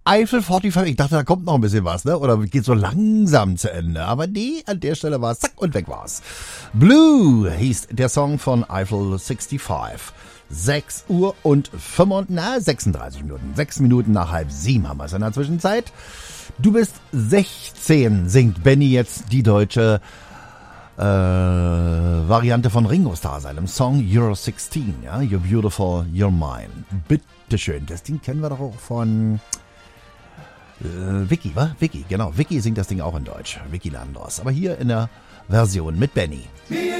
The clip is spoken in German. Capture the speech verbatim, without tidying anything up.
Eiffel fünfundvierzig, ich dachte, da kommt noch ein bisschen was, ne? Oder geht so langsam zu Ende. Aber nee, an der Stelle war es zack und weg war's. Blue hieß der Song von Eiffel fünfundsechzig. sechs Uhr und fünfunddreißig, na, sechsunddreißig Minuten. Sechs Minuten nach halb sieben haben wir es in der Zwischenzeit. Du bist sechzehn, singt Benny jetzt die deutsche äh, Variante von Ringo Starr, seinem Song You're sixteen, ja? You're beautiful, you're mine. Bitteschön. Das Ding kennen wir doch auch von Äh, Vicky, wa? Vicky, genau. Vicky singt das Ding auch in Deutsch. Vicky Landros. Aber hier in der Version mit Benny. Me